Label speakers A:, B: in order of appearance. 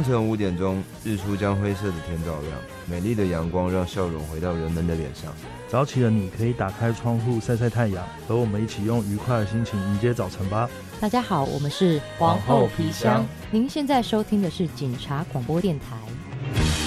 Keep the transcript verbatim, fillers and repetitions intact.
A: 清晨五点钟，日出将灰色的天照亮，美丽的阳光让笑容回到人们的脸上。
B: 早起的你可以打开窗户晒晒太阳，和我们一起用愉快的心情迎接早晨吧。
C: 大家好，我们是
B: 皇后皮箱，
C: 您现在收听的是警察广播电台。